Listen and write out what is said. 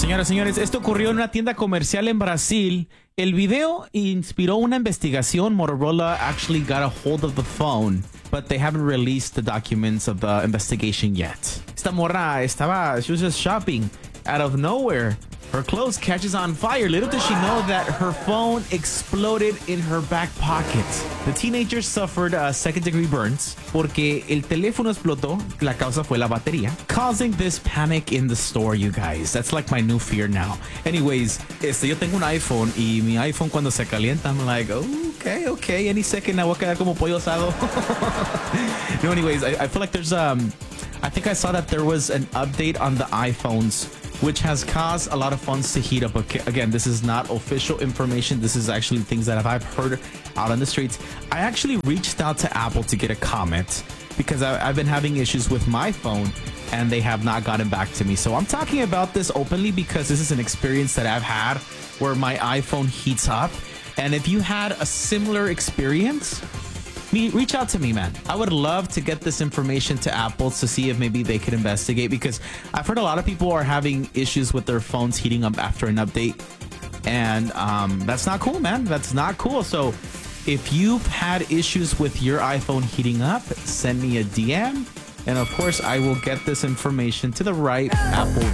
Señoras y señores, esto ocurrió en una tienda comercial en Brasil. El video inspiró una investigación. Motorola actually got a hold of the phone, but they haven't released the documents of the investigation yet. Esta morra she was just shopping. Out of nowhere, her clothes catches on fire. Little does she know that her phone exploded in her back pocket. The teenager suffered second-degree burns porque el teléfono explotó. La causa fue la batería, causing this panic in the store, you guys. That's like my new fear now. Anyways, yo tengo un iPhone y mi iPhone cuando se calienta, I'm like, okay, any second now voy a quedar como pollo asado. No, anyways, I feel like there's I think I saw that there was an update on the iPhones, which has caused a lot of phones to heat up. Again, this is not official information. This is actually things that I've heard out on the streets. I actually reached out to Apple to get a comment because I've been having issues with my phone and they have not gotten back to me. So I'm talking about this openly because this is an experience that I've had where my iPhone heats up. And if you had a similar experience, reach out to me, man. I would love to get this information to Apple to see if maybe they could investigate, because I've heard a lot of people are having issues with their phones heating up after an update, and that's not cool, man. That's not cool. So if you've had issues with your iPhone heating up, send me a DM, and of course I will get this information to the right Apple